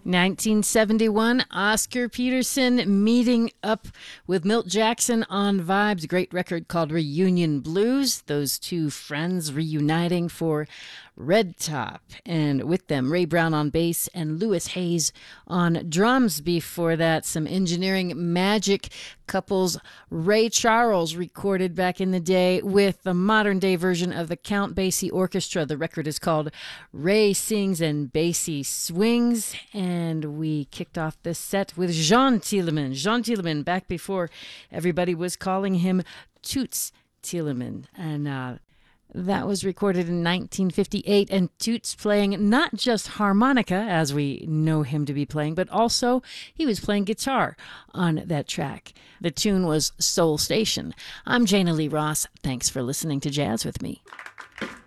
1971, Oscar Peterson meeting up with Milt Jackson on Vibes, a great record called Reunion Blues. Those two friends reuniting for Red Top. And with them, Ray Brown on bass and Louis Hayes on drums. Before that, some engineering magic couples. Ray Charles recorded back in the day with the modern day version of the Count Basie Orchestra. The record is called Ray Sings and Basie Swings. And we kicked off this set with Jean Thielemann. Jean Thielemann, back before everybody was calling him Toots Thielemann. And that was recorded in 1958, and Toots playing not just harmonica, as we know him to be playing, but also he was playing guitar on that track. The tune was Soul Station. I'm Jana Lee Ross. Thanks for listening to Jazz with me.